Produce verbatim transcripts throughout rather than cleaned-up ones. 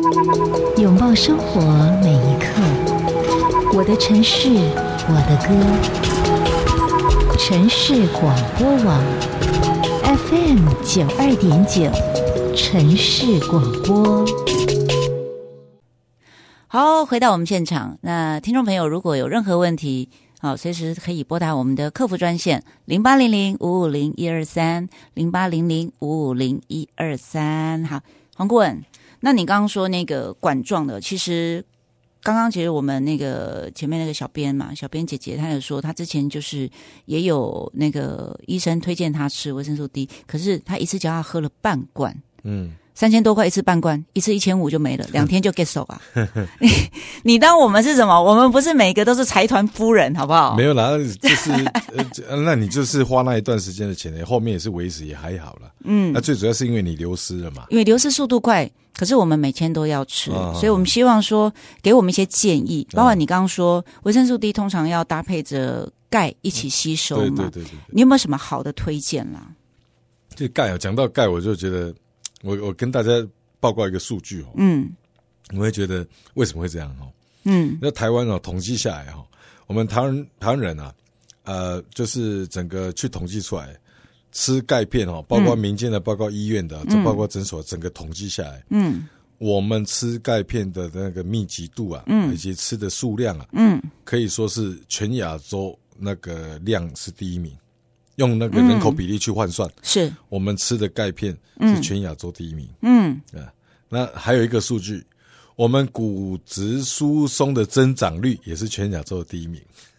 拥抱生活每一刻。我的城市，我的歌。城市广播网 F M 九二点九，城市广播。 好，回到我们现场。那听众朋友，如果有任何问题，好，随时可以拨打我们的客服专线零八零零五五零一二三零八零零五五零一二三。好，黄顾问，那你刚刚说那个管状的，其实刚刚其实我们那个前面那个小编嘛，小编姐姐她有说，她之前就是也有那个医生推荐她吃维生素 D， 可是她一次叫她喝了半罐，嗯。三千多块一次半罐，一次一千五就没了，两天就 get 手啊！你你当我们是什么？我们不是每个都是财团夫人，好不好？ 没有啦，就是呃，那你就是花那一段时间的钱，后面也是维持也还好啦。嗯，那最主要是因为你流失了嘛， 因为流失速度快，可是我们每天都要吃，啊、所以我们希望说给我们一些建议，包括你刚刚说维生素 D 通常要搭配着钙一起吸收嘛，嗯、对, 对, 对, 对, 对，你有没有什么好的推荐啦？ 就钙啊，讲到钙，我就觉得。我我跟大家报告一个数据哦，嗯，你会觉得为什么会这样哦？嗯，那台湾哦统计下来哦，我们台湾台湾人啊，呃，就是整个去统计出来吃钙片哦，包括民间的，嗯、包括医院的，这、嗯、包括诊所，整个统计下来，嗯，我们吃钙片的那个密集度啊，嗯，以及吃的数量啊，嗯，可以说是全亚洲那个量是第一名。用那个人口比例去换算，嗯、是我们吃的钙片是全亚洲第一名。嗯，啊，那还有一个数据，我们骨质疏松的增长率也是全亚洲的第一名。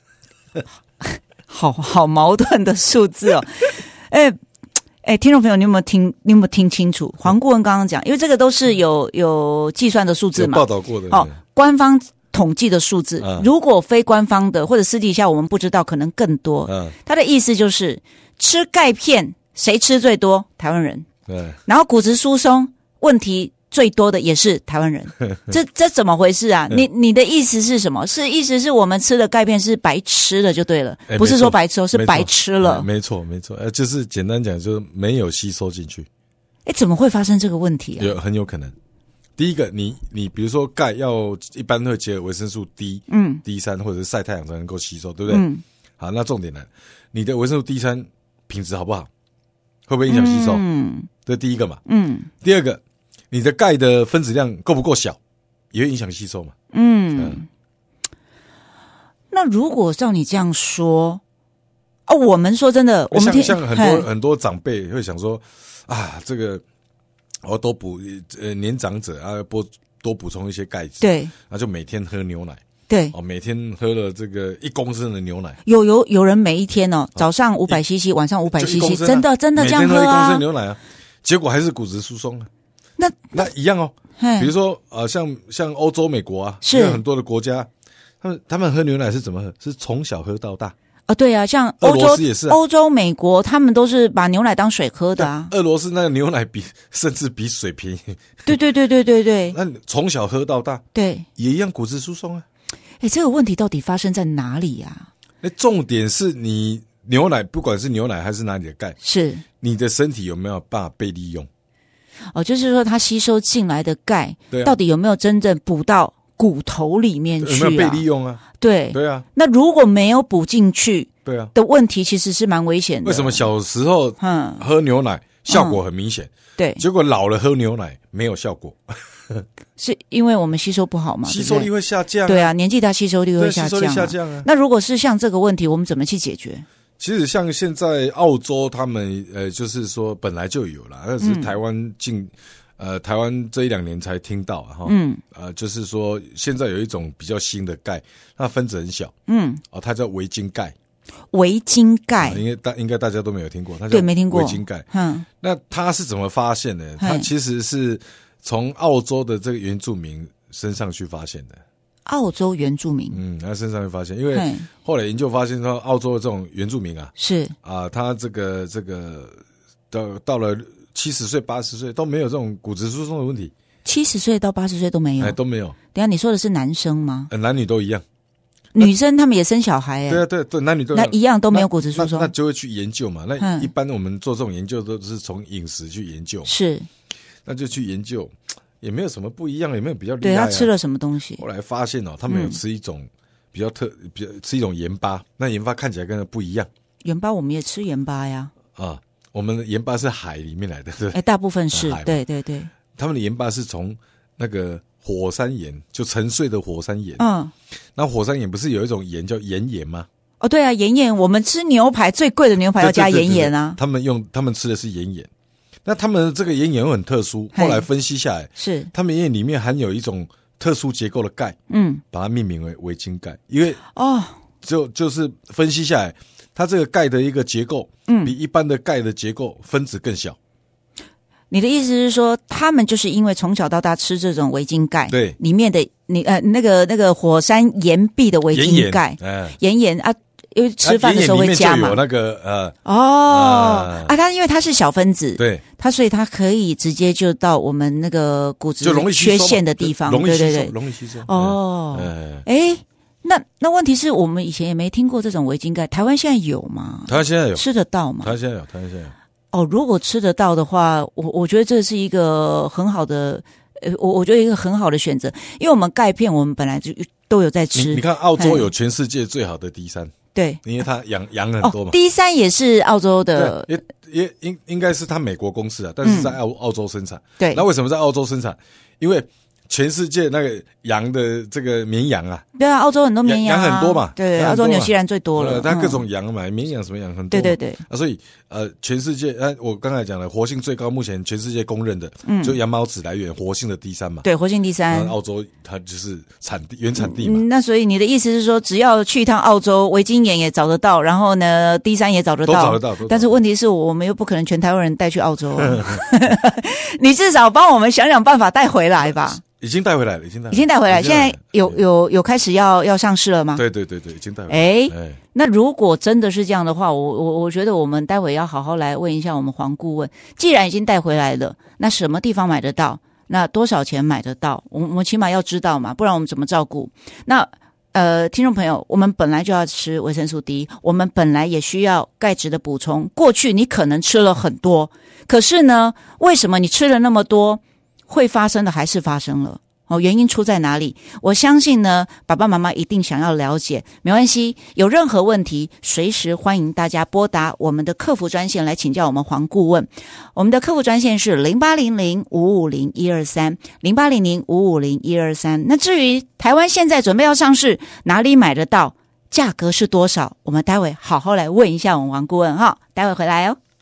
好好矛盾的数字哦。哎哎，听众朋友，你有没有听？你有没有听清楚？黄顾问刚刚讲，因为这个都是有有计算的数字嘛， 有报道过的。 哦，官方统计的数字，嗯、如果非官方的或者私底下我们不知道，可能更多。嗯，他的意思就是吃钙片谁吃最多？台湾人。对，然后骨质疏松问题最多的也是台湾人。这这怎么回事啊？你你的意思是什么？是意思是我们吃的钙片是白吃的就对了，欸、不是说白吃哦，是白吃了。 没错没错，呃，就是简单讲，就是没有吸收进去。 哎，怎么会发生这个问题啊？ 有很有可能。第一个，你你比如说钙要一般会结合维生素 D， 嗯 ，D 三或者是晒太阳才能够吸收，对不对？嗯。好，那重点来，你的维生素 D 三品质好不好？会不会影响吸收？嗯，这第一个嘛。嗯。第二个，你的钙的分子量够不够小，也会影响吸收嘛。嗯。嗯， 那如果照你这样说，哦，我们说真的，我们像像很多很多长辈会想说，啊，这个。我多补呃年长者啊，多多补充一些钙质，对，那就每天喝牛奶，对，哦，每天喝了这个一公升的牛奶， 有有有人每一天哦，早上五百 C C， 晚上五百 C C， 真的真的这样喝啊，每天喝一公升牛奶啊，结果还是骨质疏松啊，那那一样哦，比如说呃像像欧洲、美国啊，是很多的国家，他们他们喝牛奶是怎么喝？是从小喝到大。 哦，对啊，像欧洲也是、啊，欧洲、美国，他们都是把牛奶当水喝的啊。 俄罗斯那个牛奶比甚至比水便宜。 对对对对对对。 那从小喝到大，对，也一样骨质疏松啊。 哎，这个问题到底发生在哪里啊？ 那重点是你牛奶，不管是牛奶还是哪里的钙，是你的身体有没有办法被利用？ 哦，就是说它吸收进来的钙，对啊、到底有没有真正补到骨头里面去、啊？ 有没有被利用啊？ 对对啊，那如果没有补进去，对啊的问题其实是蛮危险的。 为什么小时候嗯喝牛奶效果很明显、嗯，对，结果老了喝牛奶没有效果？ 是因为我们吸收不好嘛？ 吸收力会下降、啊。 对啊，年纪大吸收力会下降、啊， 吸收力下降啊。 那如果是像这个问题，我们怎么去解决？ 其实像现在澳洲他们呃，就是说本来就有啦，但是台湾近。嗯呃，台湾这一两年才听到哈，嗯，呃，就是说现在有一种比较新的钙，它分子很小，嗯，哦，它叫维金钙， 维金钙， 应该大应该大家都没有听过，它叫对没听过维金钙，嗯，那它是怎么发现的？它其实是从澳洲的这个原住民身上去发现的， 澳洲原住民， 嗯，他身上去发现，因为后来研究发现说，澳洲的这种原住民啊，是啊，他这个这个到到了。七十岁、八十岁都没有这种骨质疏松的问题。 七十岁到八十岁都没有， 哎，都没有。 等一下你说的是男生吗？ 呃，男女都一样。 女生他们也生小孩哎。 对啊，对对，男女都一样。 那一样都没有骨质疏松， 那, 那就会去研究嘛。那一般我们做这种研究都是从饮食去研究，是，那就去研究也没有什么不一样，也没有比较厉害、 啊。对，他吃了什么东西？ 后来发现哦，他们有吃一种比较特，嗯、比较吃一种盐巴，那盐巴看起来跟那不一样。 盐巴我们也吃盐巴呀。 啊，我们的盐巴是海里面来的，对不对？ 哎，大部分是，对对对。 他们的盐巴是从那个火山岩，就沉睡的火山岩。 嗯， 那火山岩不是有一种盐叫岩盐吗？ 哦，对啊，岩盐，我们吃牛排最贵的牛排要加岩盐啊。 对对对对，他们用他们吃的是岩盐，那他们这个岩盐很特殊，后来分析下来， 是他们岩盐里面含有一种特殊结构的钙，嗯，把它命名为维京钙，因为哦，就就是分析下来，它这个钙的一个结构，嗯，比一般的钙的结构分子更小。 你的意思是说，他们就是因为从小到大吃这种维京钙， 对里面的你呃那个那个火山岩壁的维京钙，岩盐啊，因为吃饭的时候会加嘛， 有那个呃哦、呃、啊，它因为它是小分子， 对， 它所以它可以直接就到我们那个骨质缺陷的地方， 容易吸收， 对对对， 容易吸收。 哦，哎，那那问题是我们以前也没听过这种维京钙，台湾现在有吗？ 台湾现在有， 吃得到吗？ 台湾现在有，台湾现在有。 哦，如果吃得到的话，我我觉得这是一个很好的，呃，我我觉得一个很好的选择，因为我们钙片我们本来就都有在吃。 你, 你看澳洲有全世界最好的 D 三， 对， 因为它羊羊很多嘛。 哦、D 三也是澳洲的， 也也应应该是它美国公司啊，但是在澳、嗯、澳洲生产。 对， 那为什么在澳洲生产？因为全世界那个羊的这个绵羊啊， 对啊，澳洲很多绵羊、啊， 羊很多嘛， 对，澳洲纽西兰最多了， 它各种羊嘛，绵羊什么羊很多， 对对对， 啊，所以呃，全世界，呃，我刚才讲了，活性最高，目前全世界公认的，嗯，就羊毛脂来源活性的第三嘛， 对，活性第三， 澳洲它就是产地原产地嘛、 嗯，那所以你的意思是说，只要去一趟澳洲，维京盐也找得到，然后呢，第三也找得到， 都找得到， 但是问题是我们又不可能全台湾人带去澳洲、啊，你至少帮我们想想办法带回来吧。 已经带回来了，已经带回来了， 已经带回来，现在有有有开始要要上市了吗？ 对对对对，已经带回来了。 哎、欸，那如果真的是这样的话，我我我觉得我们待会要好好来问一下我们黄顾问，既然已经带回来了，那什么地方买得到？那多少钱买得到？我们起码要知道嘛，不然我们怎么照顾？那呃，听众朋友，我们本来就要吃维生素 D， 我们本来也需要钙质的补充。过去你可能吃了很多，可是呢，为什么你吃了那么多？会发生的还是发生了哦，原因出在哪里？我相信呢，爸爸妈妈一定想要了解，没关系，有任何问题，随时欢迎大家拨打我们的客服专线来请教我们黄顾问。我们的客服专线是零八零零五五零一二三零八零零五五零一二三。那至于台湾现在准备要上市，哪里买得到？价格是多少？我们待会好好来问一下我们黄顾问哈，待会回来哦。